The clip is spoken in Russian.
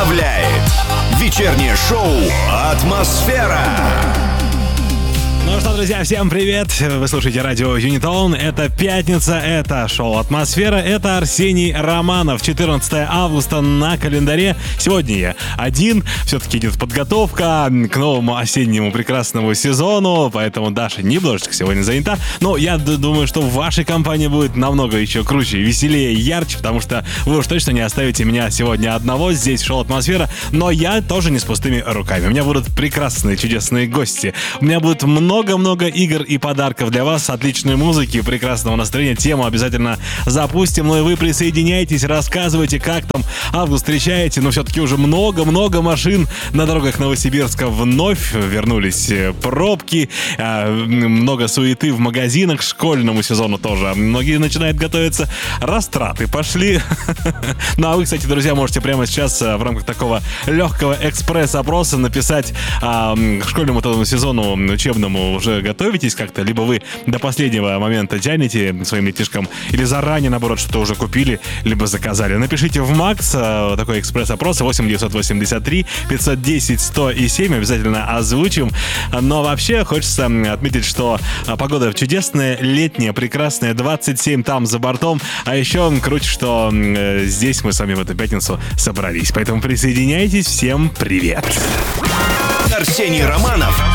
представляет вечернее шоу «Атмосфера». Ну что, друзья, всем привет! Вы слушаете радио Юнитон. Это пятница, это шоу «Атмосфера». Это Арсений Романов. 14 августа на календаре. Сегодня я один. Все-таки идет подготовка к новому осеннему прекрасному сезону. Поэтому Даша немножечко сегодня занята. Но я думаю, что в вашей компании будет намного еще круче, веселее, ярче. Потому что вы уж точно не оставите меня сегодня одного здесь в шоу «Атмосфера». Но я тоже не с пустыми руками. У меня будут прекрасные, чудесные гости. У меня будет много игр и подарков для вас, отличной музыки, прекрасного настроения. Тему обязательно запустим. Ну и вы присоединяйтесь, рассказывайте, как там август встречаете. Но все-таки уже много машин на дорогах Новосибирска вновь вернулись пробки, много суеты в магазинах, к школьному сезону тоже. Многие начинают готовиться, растраты пошли. Ну а вы, кстати, друзья, можете прямо сейчас в рамках такого легкого экспресс-опроса написать к школьному сезону учебному уже готовитесь как-то, либо вы до последнего момента тянете своим детишкам, или заранее, наоборот, что-то уже купили, либо заказали. Напишите в Макс такой экспресс-опрос 8-983 510 107, обязательно озвучим. Но вообще хочется отметить, что погода чудесная, летняя, прекрасная, 27 там за бортом, а еще круче, что здесь мы с вами в эту пятницу собрались. Поэтому присоединяйтесь, всем привет! Арсений Романов,